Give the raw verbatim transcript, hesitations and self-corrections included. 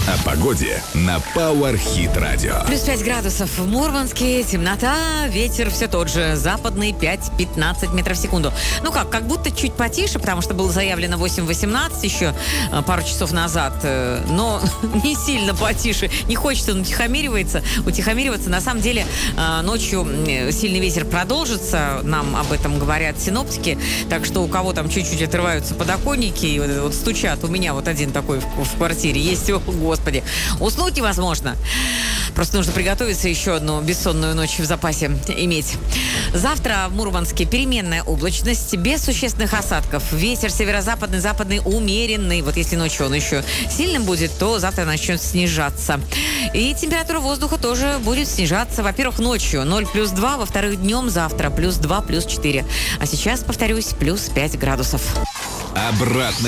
О погоде на Power Hit Radio. Плюс пять градусов в Мурманске, темнота, ветер все тот же, западный пять-пятнадцать метров в секунду. Ну как, как будто чуть потише, потому что было заявлено восемь-восемнадцать еще пару часов назад, но не сильно потише. Не хочется, он утихомиривается, утихомириваться. На самом деле ночью сильный ветер продолжится, нам об этом говорят синоптики, так что у кого там чуть-чуть отрываются подоконники и вот, вот стучат, у меня вот один такой в, в квартире есть, о господи, уснуть невозможно. Просто нужно приготовиться, еще одну бессонную ночь в запасе иметь. Завтра в Мурманске переменная облачность, без существенных осадков. Ветер северо-западный, западный умеренный. Вот если ночью он еще сильным будет, то завтра начнет снижаться. И температура воздуха тоже будет снижаться. Во-первых, ночью ноль плюс два, во-вторых, днем завтра плюс два, плюс четыре. А сейчас, повторюсь, плюс пять градусов. Обратно.